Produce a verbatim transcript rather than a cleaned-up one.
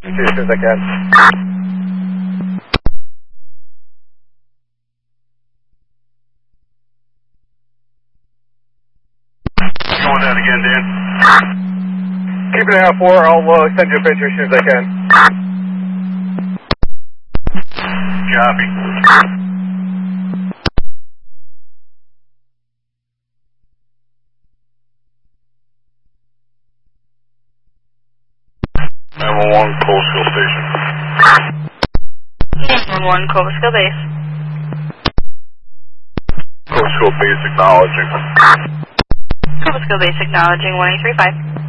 As soon as I can. Going down again, Dan. Keep it at four. I'll uh, send you a picture as soon as I can. Copy. nine one one, Colesville Station. nine one one, Colesville Base. Colesville Base acknowledging. Colesville Base acknowledging one eight three five.